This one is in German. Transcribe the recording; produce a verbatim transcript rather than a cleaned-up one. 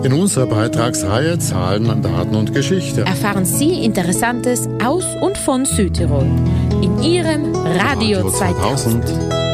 In unserer Beitragsreihe Zahlen, Daten und Geschichte erfahren Sie Interessantes aus und von Südtirol in Ihrem Radio, Radio zweitausend. zweitausend.